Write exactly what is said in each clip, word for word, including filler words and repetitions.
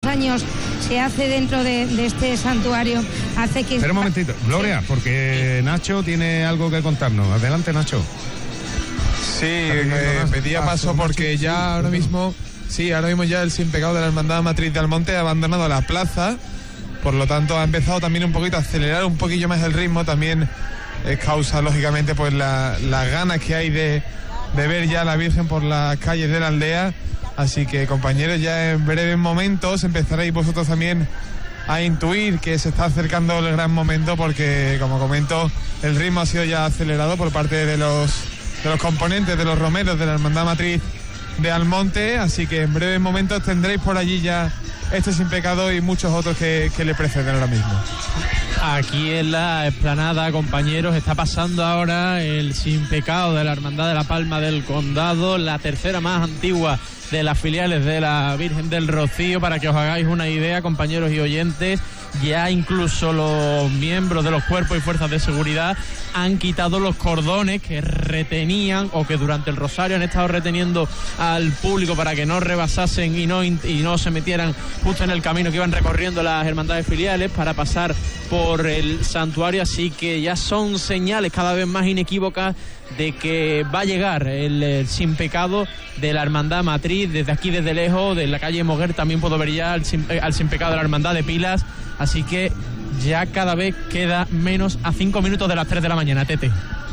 años se hace dentro de, de este santuario hace que... Espera un momentito, Gloria, sí. porque Nacho tiene algo que contarnos. Adelante, Nacho. Sí, eh, pedía paso porque ya ahora mismo, sí, ahora mismo ya el Sin Pecado de la Hermandad Matriz de Almonte ha abandonado la plaza, por lo tanto ha empezado también un poquito a acelerar un poquillo más el ritmo, también es causa, lógicamente, pues las la ganas que hay de, de ver ya a la Virgen por las calles de la aldea, así que, compañeros, ya en breves momentos empezaréis vosotros también a intuir que se está acercando el gran momento, porque, como comento, el ritmo ha sido ya acelerado por parte de los de los componentes de los romeros de la Hermandad Matriz de Almonte, así que en breves momentos tendréis por allí ya este Sin Pecado y muchos otros que, que le preceden ahora mismo. Aquí en la explanada, compañeros, está pasando ahora el Sin Pecado de la Hermandad de la Palma del Condado, la tercera más antigua de las filiales de la Virgen del Rocío. Para que os hagáis una idea, compañeros y oyentes, ya incluso los miembros de los cuerpos y fuerzas de seguridad han quitado los cordones que retenían, o que durante el rosario han estado reteniendo al público para que no rebasasen y no, y no se metieran justo en el camino que iban recorriendo las hermandades filiales para pasar por el santuario. Así que ya son señales cada vez más inequívocas de que va a llegar el, el Sin Pecado de la Hermandad Matriz. Desde aquí, desde lejos, de la calle Moguer, también puedo ver ya al Sin, al Sin Pecado de la Hermandad de Pilas. Así que ya cada vez queda menos a cinco minutos de las tres de la mañana, Tete.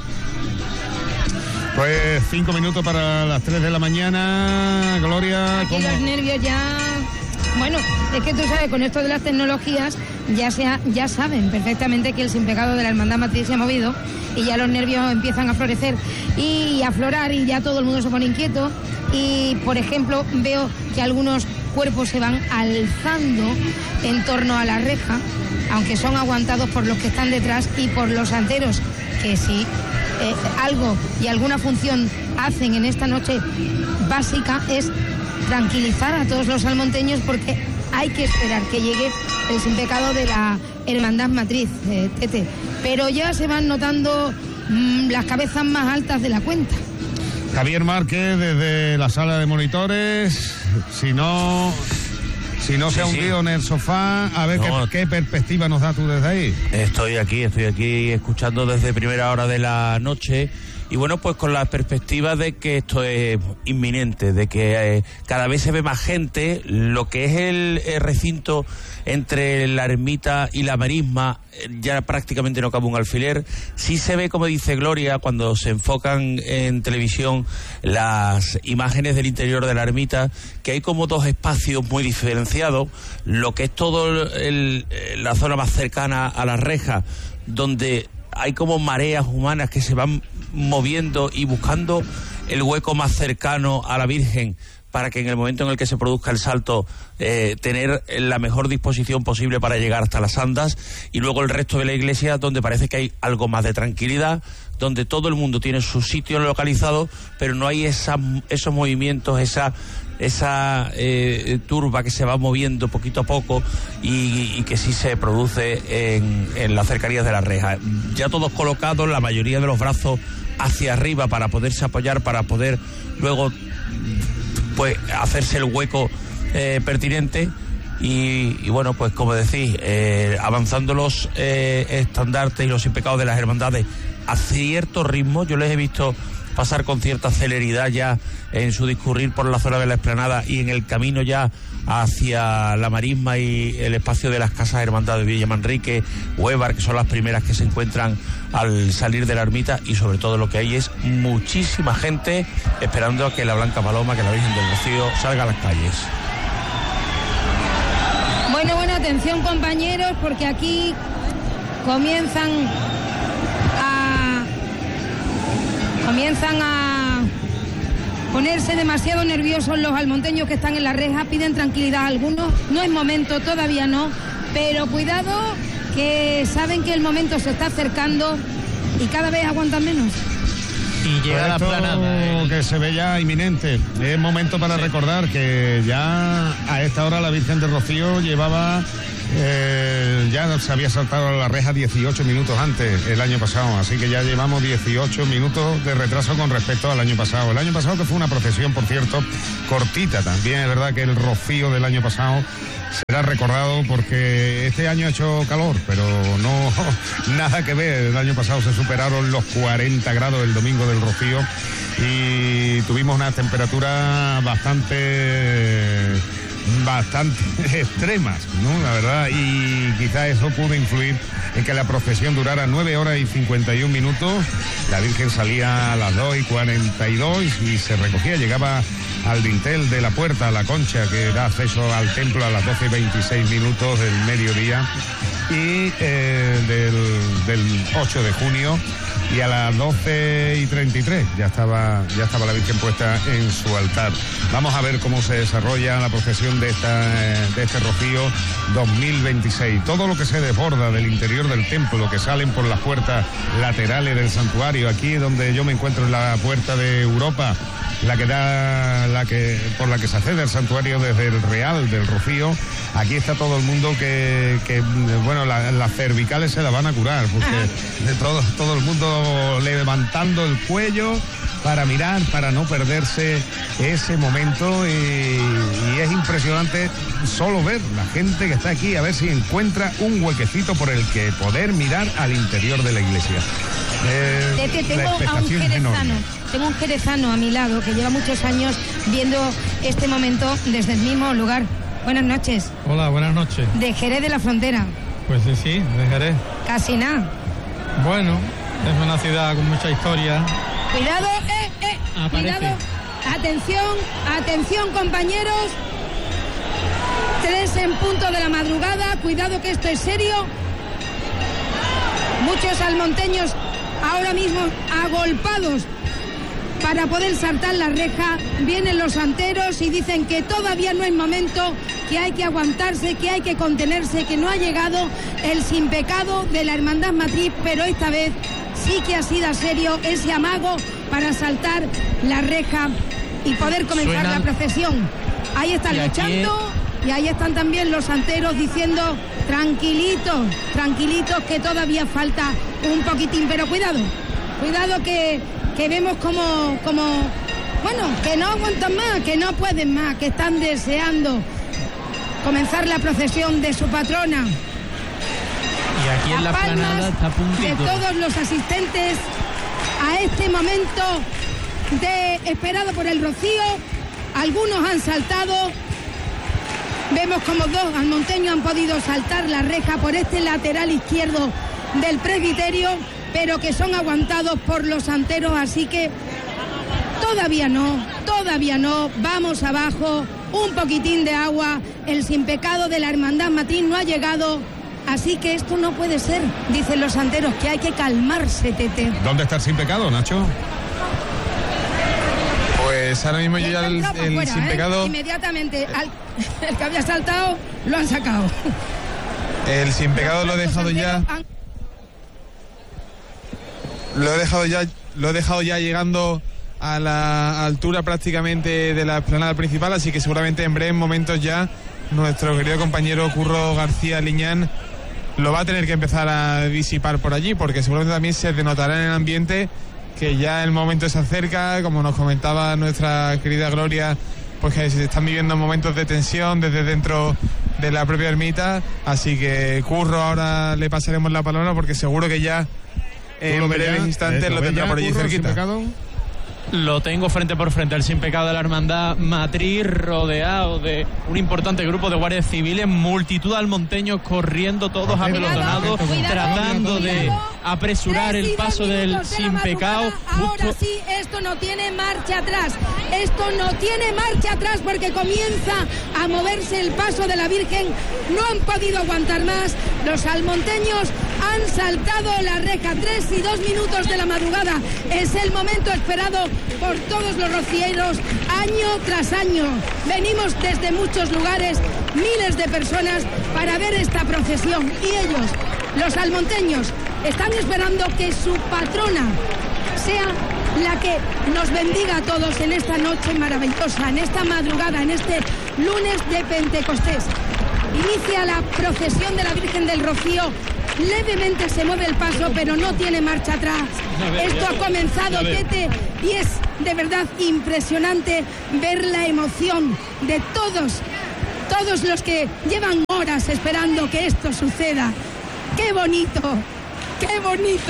Pues cinco minutos para las tres de la mañana, Gloria. Aquí ¿cómo? los nervios ya... Bueno, es que tú sabes, con esto de las tecnologías ya sea, ya saben perfectamente que el Sin Pecado de la Hermandad Matriz se ha movido y ya los nervios empiezan a florecer y a aflorar y ya todo el mundo se pone inquieto. Y, por ejemplo, veo que algunos cuerpos se van alzando en torno a la reja, aunque son aguantados por los que están detrás y por los anteros, que si eh, algo y alguna función hacen en esta noche básica es tranquilizar a todos los almonteños, porque hay que esperar que llegue el Sin Pecado de la Hermandad Matriz, eh, Tete. Pero ya se van notando mmm, las cabezas más altas de la cuenta. Javier Márquez desde la sala de monitores, si no... Si no se ha sí, hundido sí. en el sofá, a ver no. qué, qué perspectiva nos da tú desde ahí. Estoy aquí, estoy aquí escuchando desde primera hora de la noche. Y bueno, pues con la perspectiva de que esto es inminente, de que eh, cada vez se ve más gente. Lo que es el, el recinto entre la ermita y la marisma, eh, ya prácticamente no cabe un alfiler. Sí se ve, como dice Gloria, cuando se enfocan en televisión las imágenes del interior de la ermita, que hay como dos espacios muy diferenciados. Lo que es todo el, el, la zona más cercana a la reja, donde hay como mareas humanas que se van moviendo y buscando el hueco más cercano a la Virgen, para que en el momento en el que se produzca el salto eh, tener la mejor disposición posible para llegar hasta las andas. Y luego el resto de la iglesia, donde parece que hay algo más de tranquilidad, donde todo el mundo tiene su sitio localizado, pero no hay esa, esos movimientos, esa esa eh, turba que se va moviendo poquito a poco y, y que sí se produce en, en las cercanías de la reja. Ya todos colocados, la mayoría de los brazos hacia arriba para poderse apoyar, para poder luego pues hacerse el hueco eh, pertinente. Y, y bueno, pues como decís, eh, avanzando los eh, estandartes y los Sin Pecados de las hermandades a cierto ritmo. Yo les he visto pasar con cierta celeridad ya en su discurrir por la zona de la explanada y en el camino ya hacia la marisma y el espacio de las casas hermandades de Villa Manrique, Huévar, que son las primeras que se encuentran al salir de la ermita. Y sobre todo lo que hay es muchísima gente esperando a que la Blanca Paloma, que la Virgen del Rocío, salga a las calles. Bueno, bueno, atención, compañeros, porque aquí comienzan a comienzan a ponerse demasiado nerviosos los almonteños que están en la reja. Piden tranquilidad a algunos, no es momento, todavía no, pero cuidado, que saben que el momento se está acercando y cada vez aguantan menos. Y llega la planada. El... que se ve ya inminente. Es momento para sí. recordar que ya a esta hora la Virgen de Rocío llevaba... Eh, ya se había saltado a la reja dieciocho minutos antes el año pasado, así que ya llevamos dieciocho minutos de retraso con respecto al año pasado. El año pasado, que fue una procesión, por cierto, cortita también. Es verdad que el rocío del año pasado será recordado porque este año ha hecho calor, pero no nada que ver. El año pasado se superaron los cuarenta grados el domingo del rocío y tuvimos una temperatura bastante... bastante extremas, ¿no? La verdad, y quizá eso pudo influir en que la procesión durara nueve horas y cincuenta y un minutos. La Virgen salía a las dos y cuarenta y dos y se recogía, llegaba al dintel de la puerta, a la concha que da acceso al templo a las doce y veintiséis minutos del mediodía y eh, del, del ocho de junio. Y a las doce y treinta y tres ya estaba, ya estaba la Virgen puesta en su altar. Vamos a ver cómo se desarrolla la procesión de, esta, de este Rocío dos mil veintiséis. Todo lo que se desborda del interior del templo, que salen por las puertas laterales del santuario, aquí donde yo me encuentro en la puerta de Europa, la que da, la que, por la que se accede al santuario desde el Real del Rocío. Aquí está todo el mundo que, que bueno, la, las cervicales se la van a curar, porque de todo, todo el mundo levantando el cuello para mirar, para no perderse ese momento, y, y es impresionante solo ver la gente que está aquí, a ver si encuentra un huequecito por el que poder mirar al interior de la iglesia. Eh, Tete, tengo a un jerezano, tengo un jerezano a mi lado que lleva muchos años viendo este momento desde el mismo lugar. Buenas noches. Hola, buenas noches. De Jerez de la Frontera. Pues sí, sí, de Jerez. Casi nada. Bueno, es una ciudad con mucha historia. Cuidado, eh, eh, Aparece. cuidado. Atención, atención compañeros. Tres en punto de la madrugada. Cuidado que esto es serio. Muchos almonteños ahora mismo agolpados para poder saltar la reja. Vienen los santeros y dicen que todavía no es momento, que hay que aguantarse, que hay que contenerse, que no ha llegado el sin pecado de la Hermandad Matriz, pero esta vez sí que ha sido serio ese amago para saltar la reja y poder comenzar Suena... la procesión. Ahí están y luchando aquí... y ahí están también los santeros diciendo tranquilitos, tranquilitos, que todavía falta un poquitín, pero cuidado, cuidado que, que vemos como, como, bueno, que no aguantan más, que no pueden más, que están deseando comenzar la procesión de su patrona. Y aquí en la planada está a puntito de todos los asistentes a este momento de esperado por el rocío. Algunos han saltado. Vemos como dos almonteños han podido saltar la reja por este lateral izquierdo del presbiterio, pero que son aguantados por los santeros, así que todavía no, todavía no. Vamos abajo, un poquitín de agua. El sin pecado de la Hermandad Matriz no ha llegado. Así que esto no puede ser, dicen los santeros, que hay que calmarse, Tete. ¿Dónde está el sin pecado, Nacho? Pues ahora mismo yo ya el, el fuera, sin ¿eh? pecado... Inmediatamente, al, el que había saltado, lo han sacado. El sin pecado lo he dejado ya... Han... Lo he dejado ya, lo he dejado ya llegando a la altura prácticamente de la explanada principal, así que seguramente en breves momentos ya nuestro querido compañero Curro García Liñán lo va a tener que empezar a disipar por allí, porque seguramente también se denotará en el ambiente que ya el momento se acerca, como nos comentaba nuestra querida Gloria, pues que se están viviendo momentos de tensión desde dentro de la propia ermita, así que Curro, ahora le pasaremos la palabra porque seguro que ya en breves instantes lo, lo tendrá por allí Curro, cerquita. Lo tengo frente por frente, el sin pecado de la Hermandad Matriz, rodeado de un importante grupo de guardias civiles, multitud de almonteños corriendo todos apelotonados, tratando de apresurar el paso del sin pecado. Ahora sí, esto no tiene marcha atrás, esto no tiene marcha atrás porque comienza a moverse el paso de la Virgen. No han podido aguantar más, los almonteños han saltado la reja. Tres y dos minutos de la madrugada es el momento esperado por todos los rocieros año tras año. Venimos desde muchos lugares, miles de personas, para ver esta procesión, y ellos, los almonteños, están esperando que su patrona sea la que nos bendiga a todos en esta noche maravillosa, en esta madrugada, en este lunes de Pentecostés. Inicia la procesión de la Virgen del Rocío. Levemente se mueve el paso, pero no tiene marcha atrás. Esto ha comenzado, Tete, y es de verdad impresionante ver la emoción de todos, todos los que llevan horas esperando que esto suceda. ¡Qué bonito! ¡Qué bonito!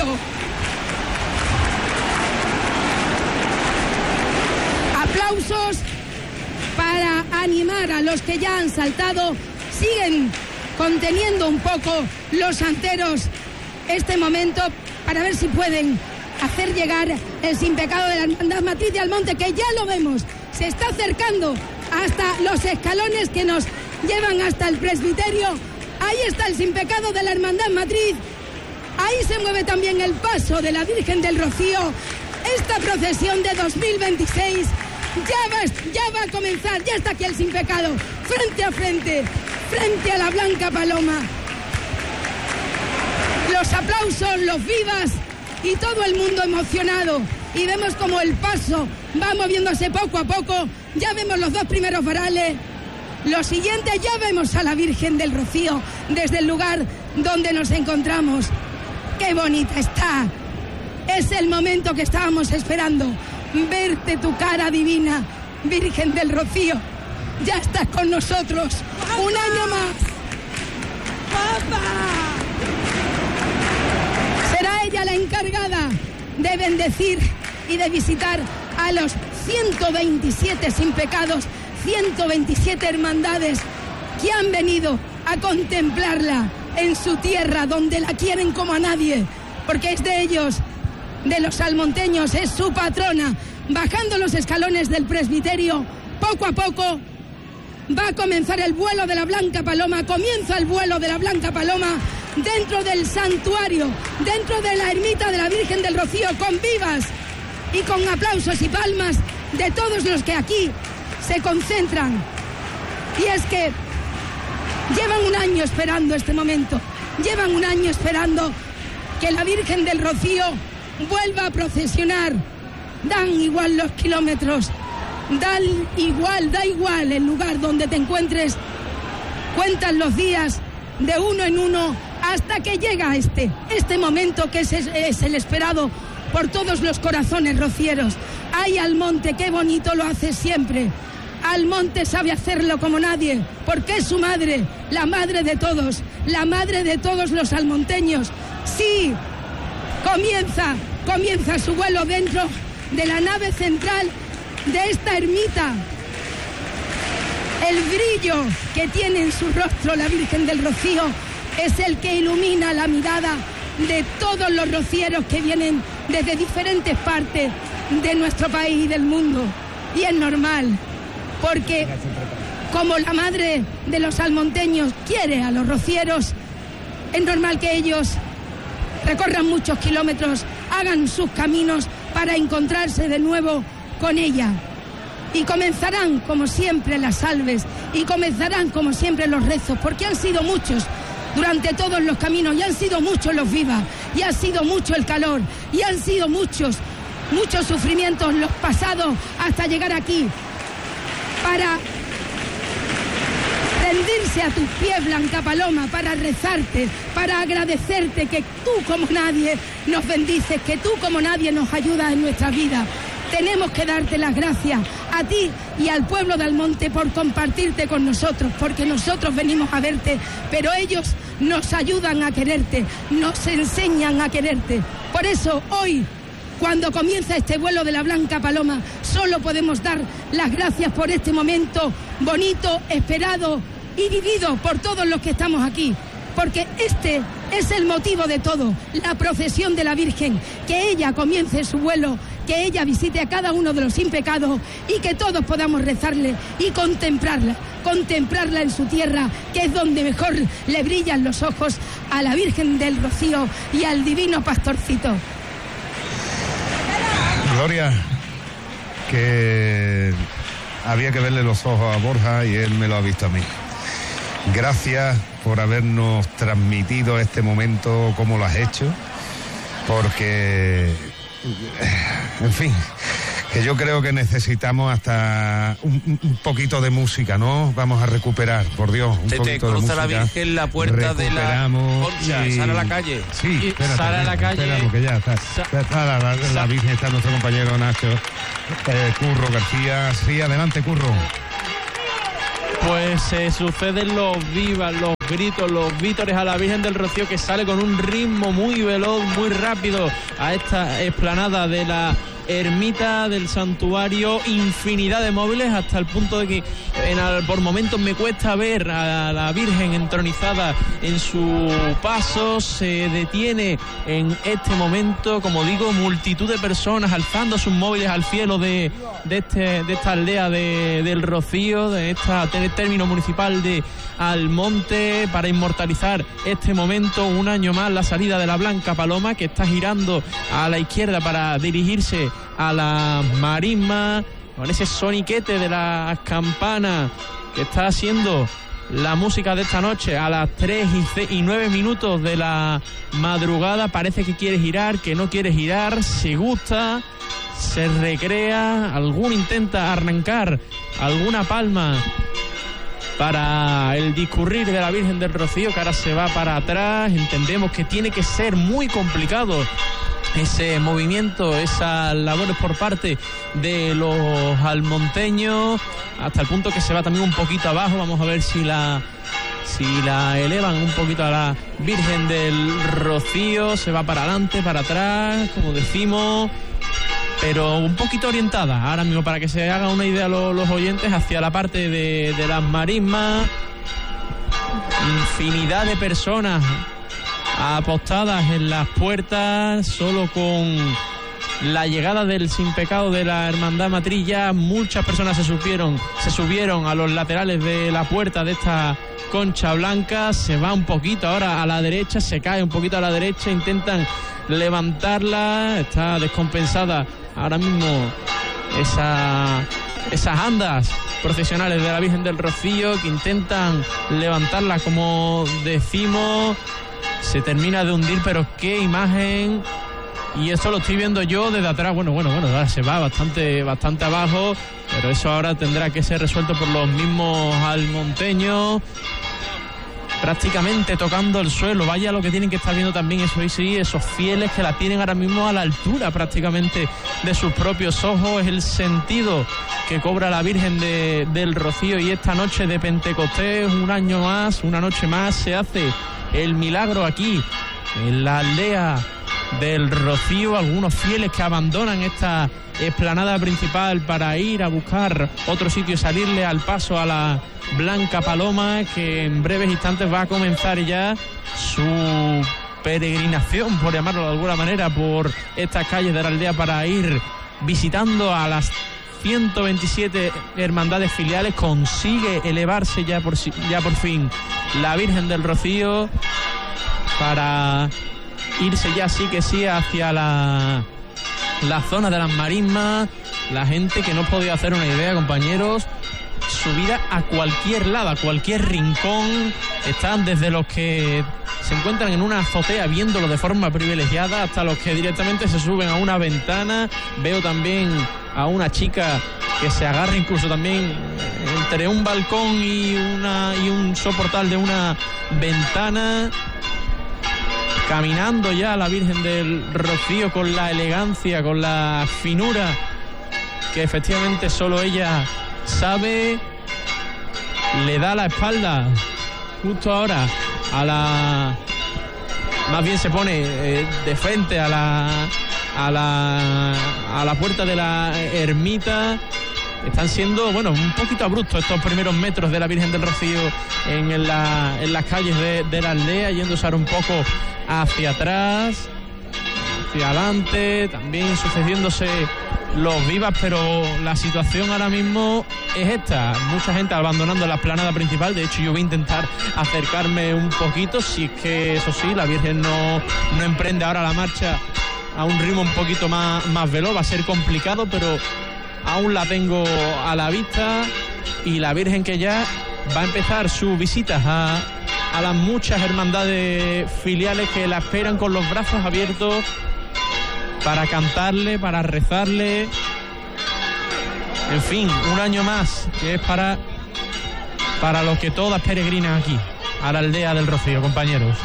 Aplausos para animar a los que ya han saltado. Siguen conteniendo un poco los santeros este momento para ver si pueden hacer llegar el sin pecado de la Hermandad Matriz de Almonte, que ya lo vemos, se está acercando hasta los escalones que nos llevan hasta el presbiterio. Ahí está el sin pecado de la Hermandad Matriz. Ahí se mueve también el paso de la Virgen del Rocío. Esta procesión de dos mil veintiséis ya va, ya va a comenzar. Ya está aquí el sin pecado, frente a frente, frente a la Blanca Paloma. Los aplausos, los vivas y todo el mundo emocionado. Y vemos como el paso va moviéndose poco a poco. Ya vemos los dos primeros varales. Lo siguiente, ya vemos a la Virgen del Rocío desde el lugar donde nos encontramos. ¡Qué bonita está! Es el momento que estábamos esperando. Verte tu cara divina, Virgen del Rocío. Ya estás con nosotros. ¡Papá! Un año más. ¡Papá! Será ella la encargada de bendecir y de visitar a los ciento veintisiete sin pecados, ciento veintisiete hermandades que han venido a contemplarla en su tierra, donde la quieren como a nadie, porque es de ellos, de los salmonteños, es su patrona. Bajando los escalones del presbiterio, poco a poco va a comenzar el vuelo de la Blanca Paloma. Comienza el vuelo de la Blanca Paloma dentro del santuario, dentro de la ermita de la Virgen del Rocío, con vivas y con aplausos y palmas de todos los que aquí se concentran. Y es que llevan un año esperando este momento, llevan un año esperando que la Virgen del Rocío vuelva a procesionar. Dan igual los kilómetros, dan igual, da igual el lugar donde te encuentres. Cuentan los días de uno en uno hasta que llega este, este momento que es, es el esperado por todos los corazones rocieros. Ay, Almonte, qué bonito lo hace siempre. Almonte sabe hacerlo como nadie, porque es su madre, la madre de todos, la madre de todos los almonteños. Sí, comienza, comienza su vuelo dentro de la nave central de esta ermita. El brillo que tiene en su rostro la Virgen del Rocío es el que ilumina la mirada de todos los rocieros que vienen desde diferentes partes de nuestro país y del mundo. Y es normal, porque como la madre de los almonteños quiere a los rocieros, es normal que ellos recorran muchos kilómetros, hagan sus caminos para encontrarse de nuevo con ella. Y comenzarán como siempre las salves, y comenzarán como siempre los rezos, porque han sido muchos durante todos los caminos, y han sido muchos los vivas, y ha sido mucho el calor, y han sido muchos, muchos sufrimientos los pasados hasta llegar aquí, para rendirse a tus pies, Blanca Paloma, para rezarte, para agradecerte que tú como nadie nos bendices, que tú como nadie nos ayudas en nuestra vida. Tenemos que darte las gracias a ti y al pueblo de Almonte por compartirte con nosotros, porque nosotros venimos a verte, pero ellos nos ayudan a quererte, nos enseñan a quererte. Por eso hoy, cuando comienza este vuelo de la Blanca Paloma, solo podemos dar las gracias por este momento bonito, esperado y vivido por todos los que estamos aquí, porque este es el motivo de todo, la procesión de la Virgen, que ella comience su vuelo, que ella visite a cada uno de los sin pecados y que todos podamos rezarle y contemplarla, contemplarla en su tierra, que es donde mejor le brillan los ojos a la Virgen del Rocío y al divino pastorcito. Gloria, que había que verle los ojos a Borja y él me lo ha visto a mí. Gracias por habernos transmitido este momento como lo has hecho, porque en fin, que yo creo que necesitamos hasta un, un poquito de música, ¿no? Vamos a recuperar, por Dios, un Se te poquito de música. cruza la Virgen la puerta de la concha, y... sale a la calle. Sí, Y espérate, sale a la calle. Esperamos que ya está. Ya está la, la, la Virgen, está nuestro compañero Nacho eh, Curro García. Sí, adelante, Curro. Pues se eh, suceden los vivas, los gritos, los vítores a la Virgen del Rocío, que sale con un ritmo muy veloz, muy rápido a esta explanada de la ermita del santuario. Infinidad de móviles, hasta el punto de que en al, por momentos me cuesta ver a la Virgen entronizada en su paso. Se detiene en este momento, como digo, multitud de personas alzando sus móviles al cielo de, de, este, de esta aldea de, del Rocío, de esta de término municipal de Almonte, para inmortalizar este momento. Un año más la salida de la Blanca Paloma, que está girando a la izquierda para dirigirse a la marisma, con ese soniquete de las campanas que está haciendo la música de esta noche a las tres y nueve minutos de la madrugada. Parece que quiere girar, que no quiere girar, se gusta, se recrea, alguno intenta arrancar alguna palma para el discurrir de la Virgen del Rocío, que ahora se va para atrás. Entendemos que tiene que ser muy complicado ese movimiento, esas labores por parte de los almonteños, hasta el punto que se va también un poquito abajo. Vamos a ver si la si la elevan un poquito a la Virgen del Rocío. Se va para adelante, para atrás, como decimos, pero un poquito orientada ahora mismo, para que se hagan una idea los, los oyentes, hacia la parte de, de las marismas. Infinidad de personas apostadas en las puertas, solo con la llegada del Sin Pecado de la Hermandad Matriz. Ya muchas personas se subieron, se subieron a los laterales de la puerta de esta concha blanca. Se va un poquito ahora a la derecha, se cae un poquito a la derecha, intentan levantarla, está descompensada ahora mismo esa, esas andas procesionales de la Virgen del Rocío, que intentan levantarla, como decimos. Se termina de hundir, pero qué imagen. Y esto lo estoy viendo yo desde atrás. Bueno, bueno, bueno, ahora se va bastante, bastante abajo, pero eso ahora tendrá que ser resuelto por los mismos almonteños, prácticamente tocando el suelo. Vaya lo que tienen que estar viendo también, eso y sí, esos fieles que la tienen ahora mismo a la altura prácticamente de sus propios ojos. Es el sentido que cobra la Virgen de, del Rocío, y esta noche de Pentecostés, un año más, una noche más, se hace el milagro aquí en la aldea del Rocío. Algunos fieles que abandonan esta explanada principal para ir a buscar otro sitio y salirle al paso a la Blanca Paloma, que en breves instantes va a comenzar ya su peregrinación, por llamarlo de alguna manera, por estas calles de la aldea, para ir visitando a las ciento veintisiete hermandades filiales. Consigue elevarse ya por, ya por fin la Virgen del Rocío, para irse ya sí que sí hacia la, la zona de las marismas. La gente, que no os podía hacer una idea, compañeros, subida a cualquier lado, a cualquier rincón. Están desde los que se encuentran en una azotea viéndolo de forma privilegiada, hasta los que directamente se suben a una ventana. Veo también a una chica que se agarra incluso también entre un balcón y una y un soportal de una ventana, caminando ya la Virgen del Rocío con la elegancia, con la finura que efectivamente solo ella sabe. Le da la espalda justo ahora a la... Más bien se pone eh, de frente a la, a la a la puerta de la ermita. Están siendo, bueno, un poquito abruptos estos primeros metros de la Virgen del Rocío en, la, en las calles de, de la aldea, yéndose ahora un poco hacia atrás, hacia adelante, también sucediéndose los vivas, pero la situación ahora mismo es esta. Mucha gente abandonando la explanada principal. De hecho, yo voy a intentar acercarme un poquito, si es que, eso sí, la Virgen no, no emprende ahora la marcha a un ritmo un poquito más, más veloz. Va a ser complicado, pero aún la tengo a la vista, y la Virgen que ya va a empezar sus visitas a, a las muchas hermandades filiales que la esperan con los brazos abiertos, para cantarle, para rezarle. En fin, un año más que es para, para los que todas peregrinan aquí, a la aldea del Rocío, compañeros.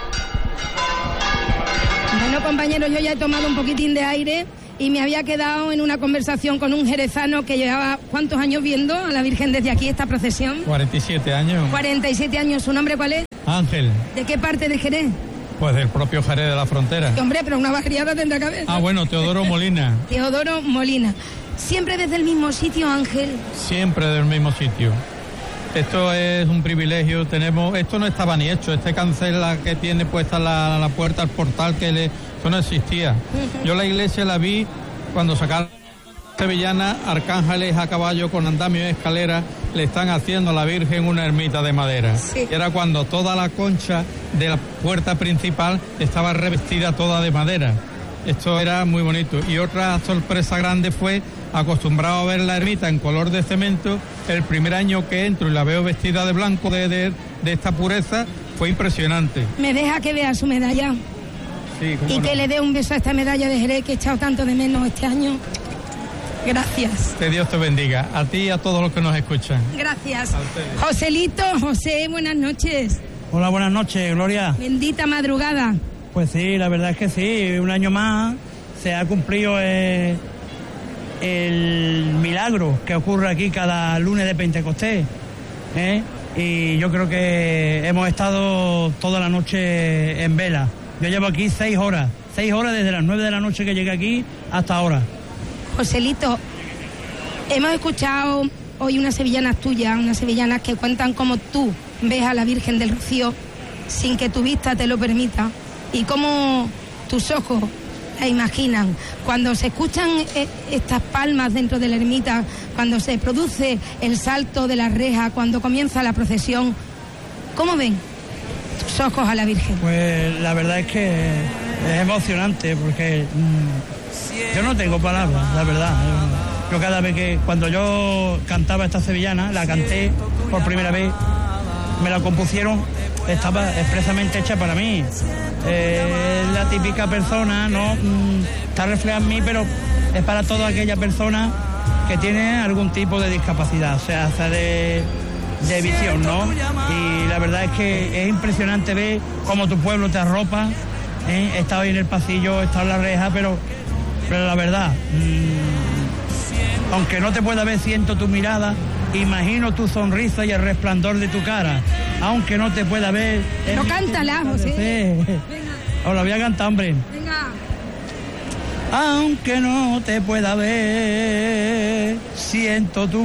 Bueno, compañeros, yo ya he tomado un poquitín de aire y me había quedado en una conversación con un jerezano que llevaba ¿cuántos años viendo a la Virgen desde aquí, esta procesión? cuarenta y siete años. cuarenta y siete años. ¿Su nombre cuál es? Ángel. ¿De qué parte de Jerez? Pues del propio Jerez de la Frontera. Hombre, pero una barriada tendrá que haber. Ah, bueno, Teodoro Molina. Teodoro Molina. ¿Siempre desde el mismo sitio, Ángel? Siempre del mismo sitio. Esto es un privilegio. Tenemos, esto no estaba ni hecho. Este cancel la que tiene puesta la, la puerta, el portal, que le, eso no existía. Yo la iglesia la vi cuando sacaron sevillana, arcángeles a caballo con andamio y escalera, le están haciendo a la Virgen una ermita de madera. Sí. Era cuando toda la concha de la puerta principal estaba revestida toda de madera. Esto era muy bonito. Y otra sorpresa grande fue, acostumbrado a ver la ermita en color de cemento, el primer año que entro y la veo vestida de blanco, de, de, de esta pureza, fue impresionante. ¿Me deja que vea su medalla? Sí, cómo Y no. que le dé un beso a esta medalla de Jerez que he echado tanto de menos este año. Gracias. Que Dios te bendiga, a ti y a todos los que nos escuchan. Gracias. Joselito, José, buenas noches. Hola, buenas noches, Gloria. Bendita madrugada. Pues sí, la verdad es que sí, un año más se ha cumplido eh, el milagro que ocurre aquí cada lunes de Pentecostés, ¿eh? Y yo creo que hemos estado toda la noche en vela. Yo llevo aquí seis horas, seis horas desde las nueve de la noche que llegué aquí hasta ahora. Joselito, hemos escuchado hoy unas sevillanas tuyas, unas sevillanas que cuentan cómo tú ves a la Virgen del Rocío sin que tu vista te lo permita y cómo tus ojos la imaginan. Cuando se escuchan eh, estas palmas dentro de la ermita, cuando se produce el salto de la reja, cuando comienza la procesión, ¿cómo ven tus ojos a la Virgen? Pues la verdad es que es emocionante porque mmm, yo no tengo palabras, la verdad. Yo, yo cada vez que, cuando yo cantaba esta sevillana, la canté por primera vez, me la compusieron, estaba expresamente hecha para mí. Eh, la típica persona, ¿no? Mm, está reflejada en mí, pero es para toda aquella persona que tiene algún tipo de discapacidad, o sea, hace de, de visión, ¿no? Y la verdad es que es impresionante ver cómo tu pueblo te arropa, ¿eh? He estado ahí en el pasillo, he estado en la reja, pero, pero la verdad, mmm, aunque no te pueda ver, siento tu mirada, imagino tu sonrisa y el resplandor de tu cara, aunque no te pueda ver. No, cántala, José. Venga. Os la voy a cantar, hombre. Venga. Aunque no te pueda ver, siento tu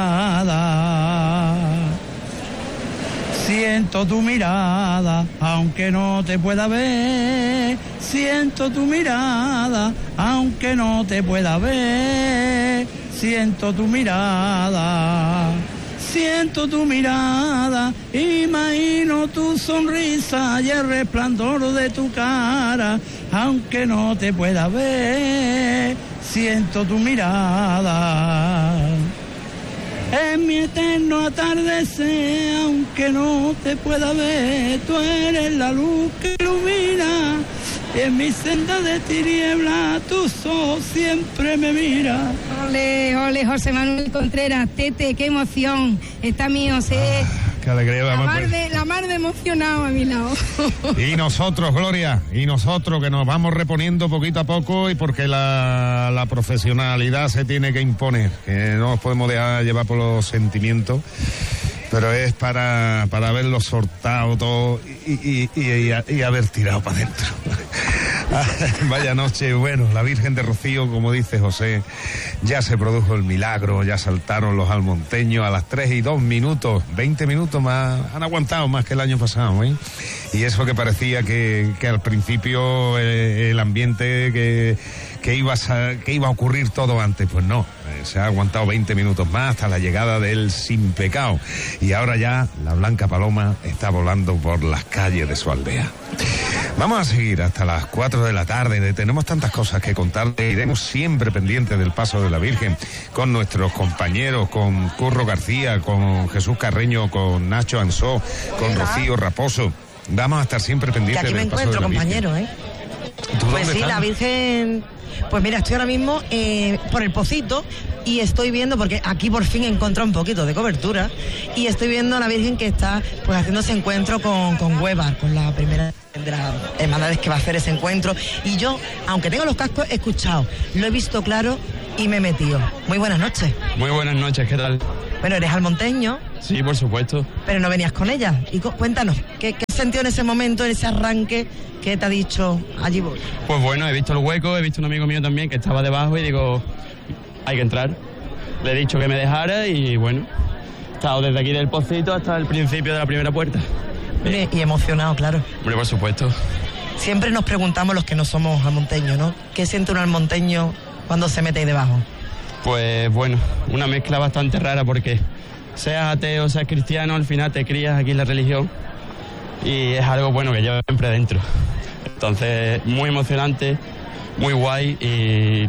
mirada. Siento tu mirada, aunque no te pueda ver. Siento tu mirada, aunque no te pueda ver. Siento tu mirada. Siento tu mirada, imagino tu sonrisa y el resplandor de tu cara, aunque no te pueda ver, siento tu mirada. En mi eterno atardecer, aunque no te pueda ver, tú eres la luz que ilumina, y en mi senda de tiniebla tus ojos siempre me miran. Ole, ole, José Manuel Contreras, Tete, qué emoción. Está mi José. Ah, qué alegría. La Vamos, mar, pues. de, la mar de emocionado a mi lado. Y nosotros, Gloria, y nosotros que nos vamos reponiendo poquito a poco y porque la, la profesionalidad se tiene que imponer, que no nos podemos dejar llevar por los sentimientos, pero es para, para haberlo soltado todo y, y, y, y, y haber tirado para adentro. Vaya noche, bueno, la Virgen de Rocío, como dice José, ya se produjo el milagro, ya saltaron los almonteños a las tres y dos minutos, veinte minutos más, han aguantado más que el año pasado, ¿eh? Y eso que parecía que, que al principio eh, el ambiente que, que, iba a, que iba a ocurrir todo antes, pues no, eh, se ha aguantado veinte minutos más hasta la llegada del Sin Pecado. Y ahora ya la Blanca Paloma está volando por las calles de su aldea. Vamos a seguir hasta las cuatro de la tarde. Tenemos tantas cosas que contar. Iremos siempre pendientes del paso de la Virgen con nuestros compañeros, con Curro García, con Jesús Carreño, con Nacho Ansó, con Rocío Raposo. Vamos a estar siempre pendientes que aquí del me paso de encuentro, la Virgen. compañero, ¿eh? ¿Tú Pues dónde sí, estás? la Virgen Pues mira, estoy ahora mismo eh, por el Pocito y estoy viendo, porque aquí por fin he encontrado un poquito de cobertura, y estoy viendo a la Virgen que está pues haciendo ese encuentro con, con Huevar, con la primera de las hermandades que va a hacer ese encuentro. Y yo, aunque tengo los cascos, he escuchado, lo he visto claro y me he metido. Muy buenas noches. Muy buenas noches, ¿qué tal? Bueno, eres almonteño. Sí, por supuesto. Pero no venías con ella. Y cu- cuéntanos, ¿qué, ¿qué sentido en ese momento, en ese arranque, que te ha dicho allí voy? Pues bueno, he visto el hueco, he visto un amigo mío también que estaba debajo y digo, hay que entrar. Le he dicho que me dejara y bueno, he estado desde aquí del Pocito hasta el principio de la primera puerta. Y, y emocionado, claro. Hombre, por supuesto. Siempre nos preguntamos los que no somos almonteños, ¿no? ¿Qué siente un almonteño cuando se mete ahí debajo? Pues bueno, una mezcla bastante rara porque seas ateo, seas cristiano, al final te crías aquí en la religión y es algo bueno que llevas siempre dentro. Entonces, muy emocionante, muy guay y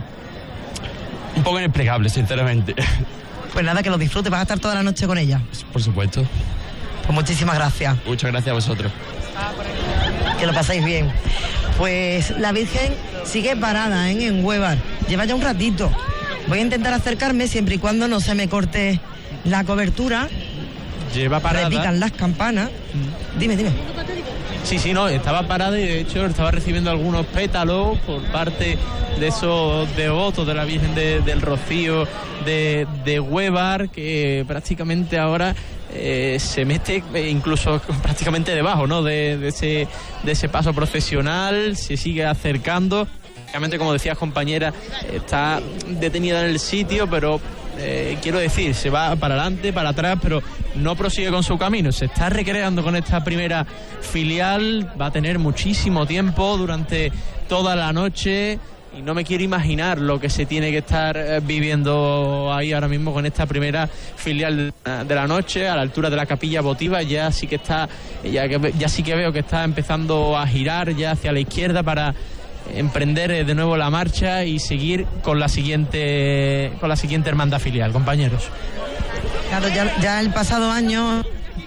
un poco inexplicable, sinceramente. Pues nada, que lo disfrutes, vas a estar toda la noche con ella. Por supuesto. Pues muchísimas gracias. Muchas gracias a vosotros. Que lo pasáis bien. Pues la Virgen sigue parada, ¿eh? En Huevar. Lleva ya un ratito. Voy a intentar acercarme siempre y cuando no se me corte la cobertura. Lleva parada. Repican las campanas. Dime, dime. Sí, sí, no, estaba parada y de hecho estaba recibiendo algunos pétalos por parte de esos devotos de la Virgen de, del Rocío de, de Huevar, que prácticamente ahora eh, se mete incluso prácticamente debajo, ¿no? De, de, ese, de ese paso procesional, se sigue acercando. Realmente, como decías, compañera, está detenida en el sitio, pero eh, quiero decir, se va para adelante, para atrás, pero no prosigue con su camino. Se está recreando con esta primera filial, va a tener muchísimo tiempo durante toda la noche y no me quiero imaginar lo que se tiene que estar eh, viviendo ahí ahora mismo con esta primera filial de, de la noche, a la altura de la capilla votiva. Ya sí que está, ya, que, ya sí que veo que está empezando a girar ya hacia la izquierda para emprender de nuevo la marcha y seguir con la siguiente con la siguiente hermandad filial, compañeros. Claro, ya, ya el pasado año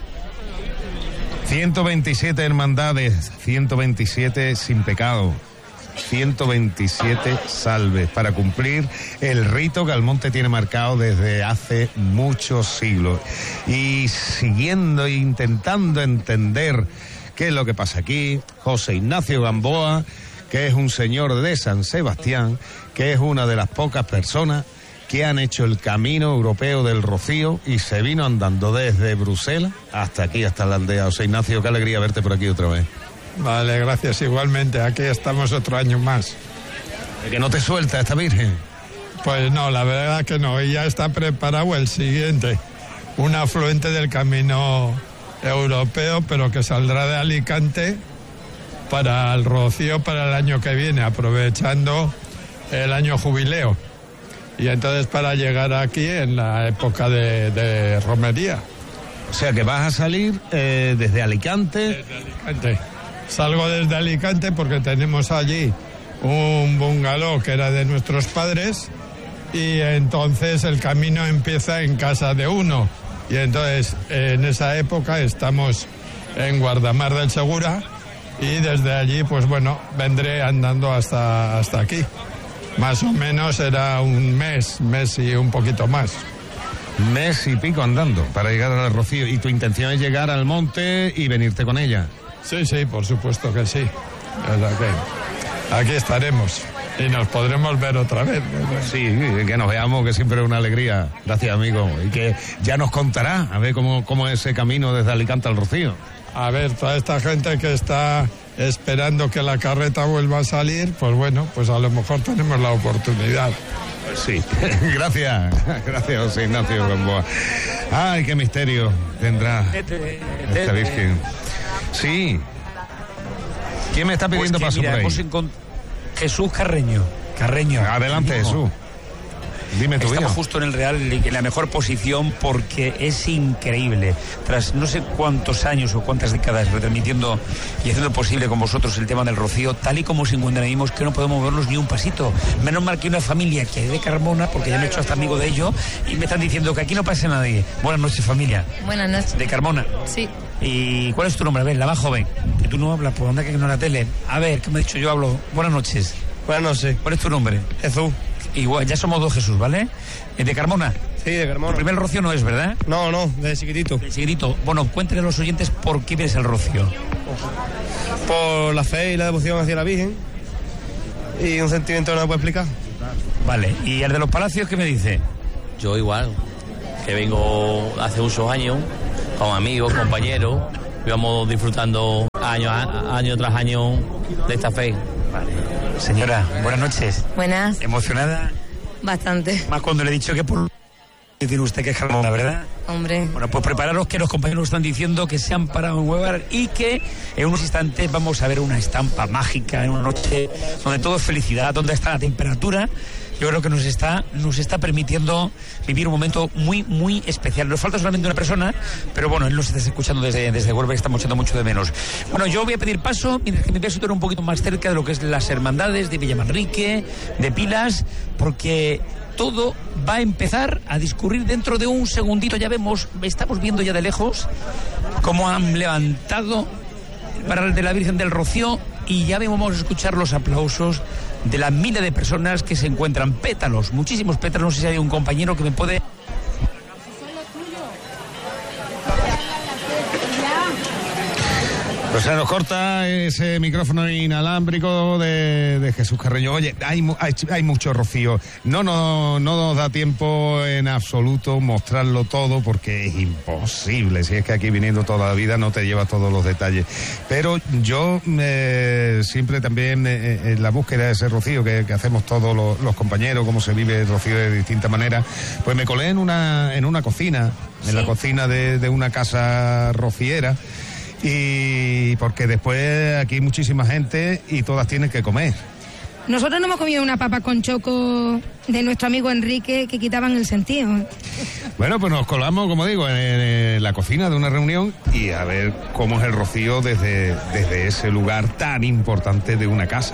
ciento veintisiete hermandades, ciento veintisiete sin pecado, ciento veintisiete salves para cumplir el rito que Almonte tiene marcado desde hace muchos siglos. Y siguiendo e intentando entender qué es lo que pasa aquí, José Ignacio Gamboa, que es un señor de San Sebastián, que es una de las pocas personas que han hecho el camino europeo del Rocío y se vino andando desde Bruselas hasta aquí, hasta la aldea. José Ignacio, qué alegría verte por aquí otra vez. Vale, gracias, igualmente. Aquí estamos otro año más. ¿Que no te suelta esta Virgen? Pues no, la verdad que no. Y ya está preparado el siguiente, un afluente del camino europeo, pero que saldrá de Alicante para el Rocío para el año que viene, aprovechando el año jubileo. Y entonces para llegar aquí en la época de, de romería. O sea que vas a salir eh, desde Alicante. Desde Alicante. Salgo desde Alicante porque tenemos allí un bungalow que era de nuestros padres y entonces el camino empieza en casa de uno. Y entonces en esa época estamos en Guardamar del Segura. Y desde allí, pues bueno, vendré andando hasta, hasta aquí. Más o menos será un mes, mes y un poquito más. Mes y pico andando para llegar al Rocío. ¿Y tu intención es llegar al monte y venirte con ella? Sí, sí, por supuesto que sí. O sea que aquí estaremos y nos podremos ver otra vez. Sí, que nos veamos, que siempre es una alegría. Gracias, amigo. Y que ya nos contará a ver cómo, cómo es ese camino desde Alicante al Rocío. A ver, toda esta gente que está esperando que la carreta vuelva a salir, pues bueno, pues a lo mejor tenemos la oportunidad. Sí, gracias, gracias José Ignacio Gamboa. Ay, qué misterio tendrá esta Virgen. Sí. ¿Quién me está pidiendo pues que, paso mira, por ahí? Hemos encont... Jesús Carreño. Carreño. Adelante, Jesús. Dime tu vida. Estamos justo en el Real, en la mejor posición porque es increíble. Tras no sé cuántos años o cuántas décadas retransmitiendo y haciendo posible con vosotros el tema del Rocío, tal y como se encuentran ahí, que no podemos movernos ni un pasito. Menos mal que una familia que hay de Carmona, porque ya me he hecho hasta amigo de ellos, y me están diciendo que aquí no pasa nadie. Buenas noches, familia. Buenas noches. De Carmona. Sí. ¿Y cuál es tu nombre? A ver, la más joven. Que tú no hablas, por onda que no la tele. A ver, ¿qué me he dicho? Yo hablo. Buenas noches. Buenas noches. ¿Cuál es tu nombre? Jesús. Igual, ya somos dos Jesús, ¿vale? ¿De Carmona? Sí, de Carmona. El primer rocío no es, ¿verdad? No, no, de chiquitito. De chiquitito. Bueno, cuéntale a los oyentes por qué vienes al rocío. Por la fe y la devoción hacia la Virgen. Y un sentimiento que no me puedo explicar. Vale, ¿y el de los palacios qué me dice? Yo igual, que vengo hace muchos años con amigos, compañeros, íbamos disfrutando año, año tras año de esta fe. Vale. Señora, buenas noches. Buenas. ¿Emocionada? Bastante. Más cuando le he dicho que por... tiene usted que es Carmona, ¿verdad? Hombre. Bueno, pues prepararos que los compañeros están diciendo que se han parado en Huevar y que en unos instantes vamos a ver una estampa mágica en una noche donde todo es felicidad, donde está la temperatura. Yo creo que nos está, nos está permitiendo vivir un momento muy, muy especial. Nos falta solamente una persona, pero bueno, él nos está escuchando desde, desde Huelva y estamos echando mucho de menos. Bueno, yo voy a pedir paso, mientras que me voy a situar un poquito más cerca de lo que es las hermandades de Villamanrique, de Pilas, porque todo va a empezar a discurrir dentro de un segundito. Ya vemos, estamos viendo ya de lejos cómo han levantado el paral de la Virgen del Rocío y ya vamos a escuchar los aplausos de las miles de personas que se encuentran. Pétalos, muchísimos pétalos. No sé si hay un compañero que me puede... Pues se nos corta ese micrófono inalámbrico de, de Jesús Carreño. Oye, hay, hay, hay mucho rocío. No, no, no nos da tiempo en absoluto mostrarlo todo porque es imposible. Si es que aquí viniendo toda la vida no te llevas todos los detalles. Pero yo eh, siempre también eh, en la búsqueda de ese rocío que, que hacemos todos los, los compañeros, cómo se vive el rocío de distintas maneras, pues me colé en una, en una cocina, en sí. la cocina de, de una casa rociera. Y porque después aquí hay muchísima gente y todas tienen que comer. Nosotros no hemos comido una papa con choco de nuestro amigo Enrique que quitaban el sentido. Bueno, pues nos colamos, como digo, en, en la cocina de una reunión y a ver cómo es el rocío desde, desde ese lugar tan importante de una casa.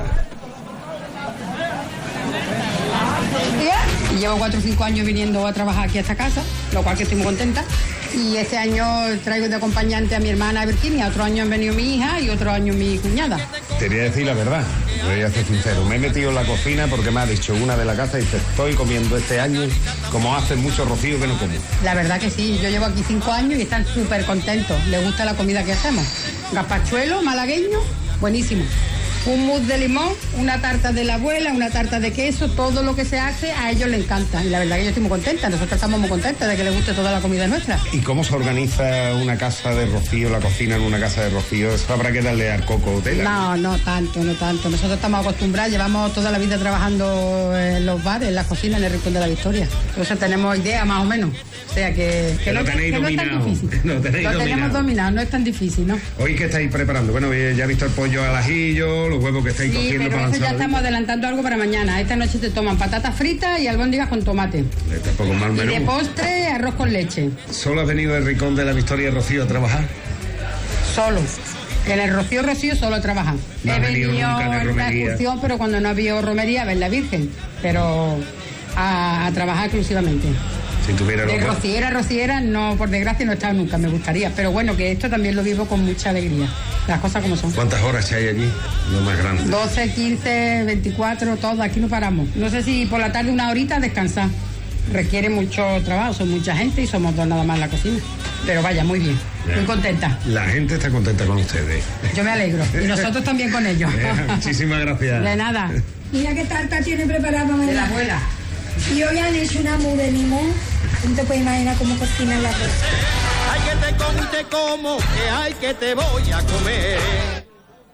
Llevo cuatro o cinco años viniendo a trabajar aquí a esta casa, lo cual que estoy muy contenta. Y este año traigo de acompañante a mi hermana Virginia, otro año han venido mi hija y otro año mi cuñada. Te voy a decir la verdad, voy a ser sincero, me he metido en la cocina porque me ha dicho una de la casa y te estoy comiendo este año como hacen mucho rocío que no como. La verdad que sí, yo llevo aquí cinco años y están súper contentos, les gusta la comida que hacemos. Gazpachuelo malagueño, buenísimo. Un mousse de limón, una tarta de la abuela, una tarta de queso, todo lo que se hace a ellos les encanta. Y la verdad que yo estoy muy contenta, nosotros estamos muy contentas de que les guste toda la comida nuestra. ¿Y cómo se organiza una casa de rocío, la cocina en una casa de rocío? ¿Eso habrá que darle al coco o tela? No, no tanto, no tanto. Nosotros estamos acostumbrados, llevamos toda la vida trabajando en los bares, en las cocinas, en el Rincón de la Victoria. Entonces tenemos idea más o menos. O sea que, que, lo, no, tenéis que no es tan difícil. Lo, tenéis lo dominado. tenemos dominado, no es tan difícil, ¿no? ¿Hoy qué estáis preparando? Bueno, ya he visto el pollo al ajillo, los huevos que estáis sí, cociendo pero para eso ya estamos adelantando algo para mañana. Esta noche te toman patatas fritas y albóndigas con tomate. Este es poco mal menú. Y de postre, arroz con leche. ¿Solo has venido del Rincón de la Victoria, Rocío, a trabajar? Solo. En el Rocío Rocío solo trabajan. No He venido en la romería. excursión, pero cuando no había romería, a ver la Virgen. Pero a, a trabajar exclusivamente. Si tuviera de los... rociera, rociera, no, por desgracia no he estado nunca, me gustaría. Pero bueno, que esto también lo vivo con mucha alegría. Las cosas como son. ¿Cuántas horas hay allí? Lo más grande. doce, quince, veinticuatro, todo, aquí no paramos. No sé si por la tarde una horita descansar. Requiere mucho trabajo, son mucha gente y somos dos nada más en la cocina. Pero vaya, muy bien, bien. Muy contenta. La gente está contenta con ustedes. Yo me alegro, y nosotros también con ellos. Bien, muchísimas gracias. De nada. Mira qué tarta tiene preparada mañana. De la abuela. Y hoy han hecho una mousse de limón. No te puedes imaginar cómo cocinan la cosa. Ay, que te como y te como, que ay, que te voy a comer.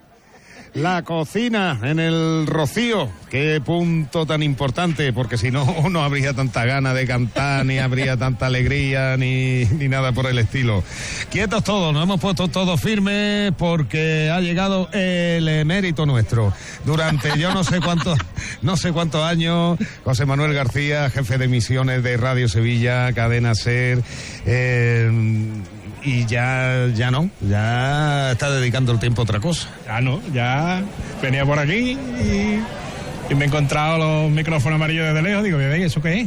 La cocina en el Rocío, qué punto tan importante, porque si no, no habría tanta gana de cantar, ni habría tanta alegría, ni, ni nada por el estilo. Quietos todos, nos hemos puesto todos firmes porque ha llegado el emérito nuestro. Durante yo no sé cuántos, no sé cuántos años, José Manuel García, jefe de emisiones de Radio Sevilla, Cadena SER, eh, y ya ya no, ya está dedicando el tiempo a otra cosa. Ya no, ya venía por aquí y, y me he encontrado los micrófonos amarillos desde lejos, digo, bebé, ¿eso qué es?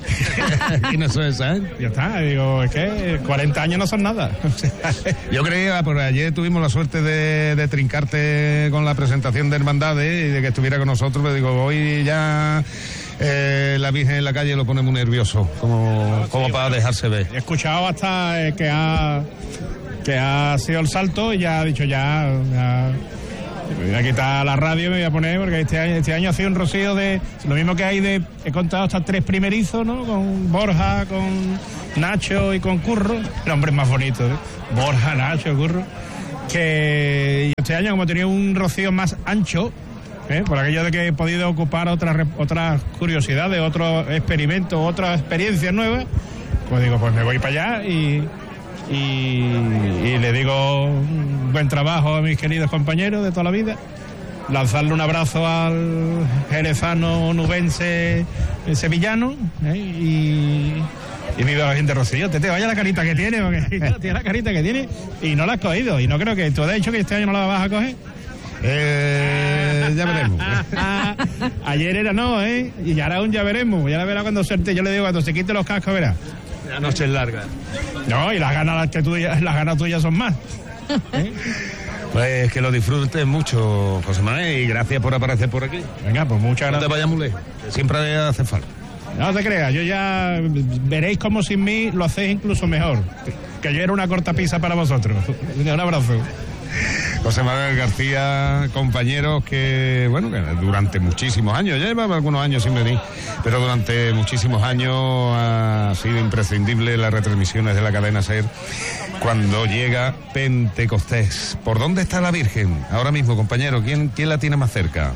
Y no suele ser. Ya está, digo, es que cuarenta años no son nada. Yo creía, por ayer tuvimos la suerte de, de trincarte con la presentación de Hermandades y de que estuviera con nosotros, pero digo, hoy ya eh, la Virgen en la calle lo pone muy nervioso, como, como para dejarse ver. He escuchado hasta eh, que ha que ha sido el salto y ya ha dicho ya, ya me voy a quitar la radio, me voy a poner, porque este año, este año ha sido un rocío de lo mismo que hay de, he contado hasta tres primerizos, ¿no? Con Borja, con Nacho y con Curro, nombres más bonitos, ¿eh? Borja, Nacho, Curro, que este año como tenía un rocío más ancho, ¿eh? Por aquello de que he podido ocupar otras otras curiosidades, otros experimentos, otras experiencias nuevas, pues digo, pues me voy para allá y Y, y le digo un buen trabajo a mis queridos compañeros de toda la vida, lanzarle un abrazo al jerezano nubense sevillano, ¿eh? y, y viva la gente de Rocío. Te, te vaya la carita que tiene, porque tiene la carita que tiene y no la has cogido, y no creo que tú has dicho que este año no la vas a coger. Eh, ya veremos. Ayer era no, ¿eh? Y ahora aún ya veremos, ya la verá cuando suerte, yo le digo cuando se quite los cascos, verá. La noche es larga. No, y las ganas que tuyas, las ganas tuyas son más. ¿Eh? Pues que lo disfrutes mucho, José Manuel, y gracias por aparecer por aquí. Venga, pues muchas gracias. No te vayas muy lejos, siempre hace falta. No te creas, yo ya veréis como sin mí lo hacéis incluso mejor. Que yo era una corta pizza para vosotros. Un abrazo. José Manuel García, compañeros que, bueno, que durante muchísimos años, ya llevaba algunos años sin venir, pero durante muchísimos años ha sido imprescindible las retransmisiones de la cadena SER cuando llega Pentecostés. ¿Por dónde está la Virgen? Ahora mismo, compañero, ¿quién, quién la tiene más cerca?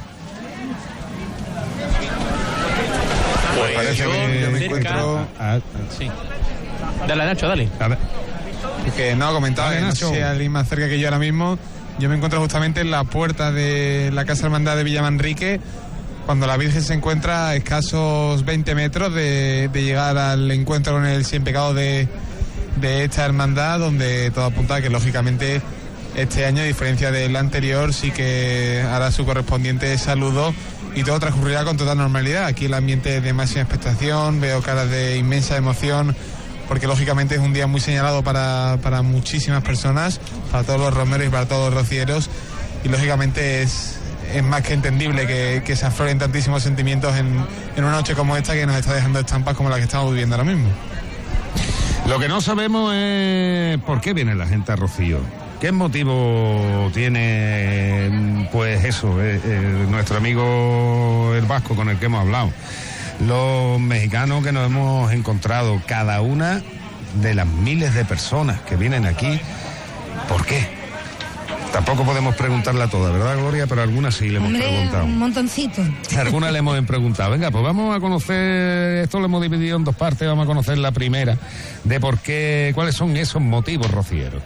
Pues parece yo, que yo me cerca... encuentro... Ah, ah, sí. Dale, Nacho, dale. A ver. Que no, comentaba Dale, que no Nacho. sé si hay alguien más cerca que yo ahora mismo. Yo me encuentro justamente en la puerta de la Casa Hermandad de Villamanrique, cuando la Virgen se encuentra a escasos veinte metros de, de llegar al encuentro con el Sin Pecado de, de esta hermandad, donde todo apunta a que lógicamente este año, a diferencia del anterior, sí que hará su correspondiente saludo y todo transcurrirá con total normalidad. Aquí el ambiente es de máxima expectación, veo caras de inmensa emoción, porque lógicamente es un día muy señalado para, para muchísimas personas, para todos los romeros y para todos los rocieros, y lógicamente es, es más que entendible que, que se afloren tantísimos sentimientos en, en una noche como esta, que nos está dejando estampas como la que estamos viviendo ahora mismo. Lo que no sabemos es por qué viene la gente a Rocío. ¿Qué motivo tiene, pues eso, eh, eh, nuestro amigo el vasco con el que hemos hablado? Los mexicanos que nos hemos encontrado, cada una de las miles de personas que vienen aquí, ¿por qué? Tampoco podemos preguntarla toda, ¿verdad, Gloria? Pero algunas sí le hemos Hombre, preguntado. un montoncito. Algunas le hemos preguntado. Venga, pues vamos a conocer, esto lo hemos dividido en dos partes, vamos a conocer la primera, de por qué, cuáles son esos motivos rocieros.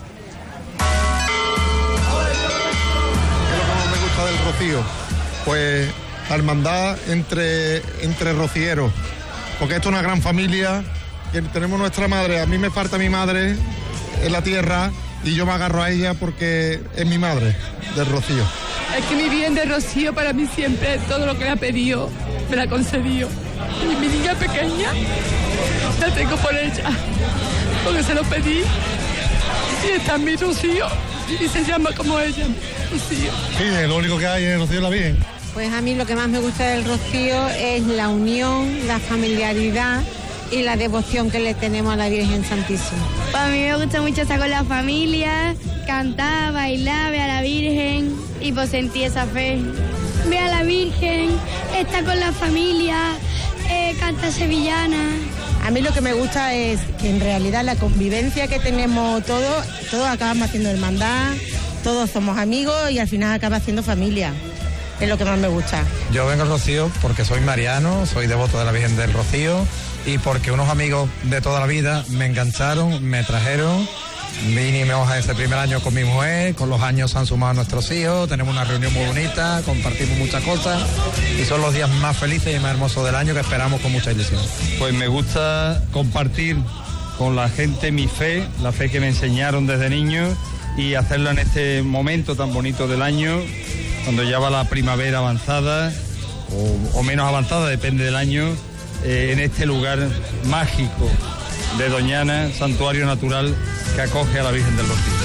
¿Qué es lo que más me gusta del Rocío? Pues la hermandad entre, entre rocieros, porque esto es una gran familia, que tenemos nuestra madre, a mí me falta mi madre en la tierra y yo me agarro a ella porque es mi madre del Rocío. Es que mi bien de Rocío para mí siempre, todo lo que me ha pedido, me la ha concedido. Y mi niña pequeña, la tengo por ella, porque se lo pedí y está en mi Rocío y se llama como ella, Rocío. Sí, lo único que hay en el Rocío es la Virgen. Pues a mí lo que más me gusta del Rocío es la unión, la familiaridad y la devoción que le tenemos a la Virgen Santísima. Para mí me gusta mucho estar con la familia, cantar, bailar, ver a la Virgen y pues sentir esa fe. Ver a la Virgen, estar con la familia, eh, cantar sevillana. A mí lo que me gusta es que en realidad la convivencia que tenemos todos, todos acabamos haciendo hermandad, todos somos amigos y al final acaba haciendo familia. Es lo que más me gusta. Yo vengo al Rocío porque soy mariano, soy devoto de la Virgen del Rocío y porque unos amigos de toda la vida me engancharon, me trajeron. Vinimos ese primer año con mi mujer, con los años se han sumado nuestros hijos, tenemos una reunión muy bonita, compartimos muchas cosas y son los días más felices y más hermosos del año que esperamos con mucha ilusión. Pues me gusta compartir con la gente mi fe, la fe que me enseñaron desde niño y hacerlo en este momento tan bonito del año, cuando ya va la primavera avanzada o, o menos avanzada, depende del año, eh, en este lugar mágico de Doñana, santuario natural que acoge a la Virgen del Rocío.